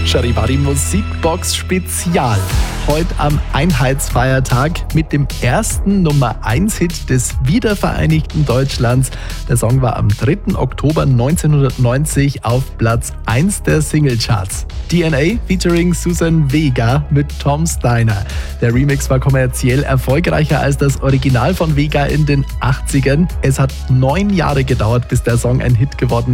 Charivari Musikbox Spezial. Heute am Einheitsfeiertag mit dem ersten Nummer-1-Hit des wiedervereinigten Deutschlands. Der Song war am 3. Oktober 1990 auf Platz 1 der Singlecharts. DNA featuring Susan Vega mit Tom Steiner. Der Remix war kommerziell erfolgreicher als das Original von Vega in den 80ern. Es hat 9 Jahre gedauert, bis der Song ein Hit geworden